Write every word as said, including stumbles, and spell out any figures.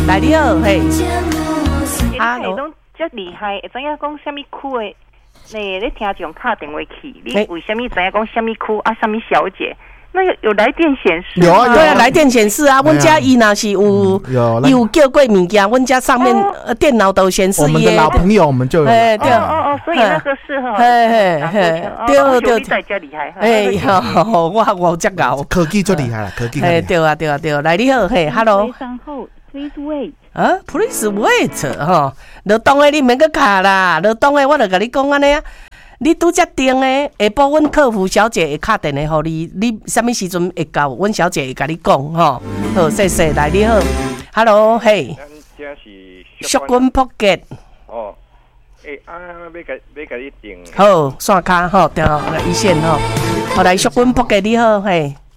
来你好，嘿。 Hello。拢遮厉害，会知影讲什么区的？你你听众打电话去，你为什么知影讲什么区啊？什么小姐？那有有来电显示？ 有啊，对啊，来电显示啊。阮家伊若是有有有叫过物件，阮家上面电脑都显示。 我们的老朋友，我们就有。 哎，对。 哦哦哦，所以那个是哈。 嘿嘿嘿，对对。 在家厉害。 哎呀，我我真搞。 科技最厉害了，科技。 哎，对啊对啊对啊，来你好，嘿 ，Hello。 上后 ，Please wait。 啊 ，Please wait， 吼，劳动的你免去卡啦，劳动的我就甲你讲安尼啊。你拄则定诶，下晡阮客服小姐会打电话互你，你啥物时阵会到？阮小姐会甲你讲吼。好，谢谢，来你好 ，Hello， 嘿。 咱这是淑君 Pocket。 哦，诶、欸，啊，要甲要甲你定。 好，线卡吼，电话来一线吼。好，来淑君 Pocket 你好，嘿。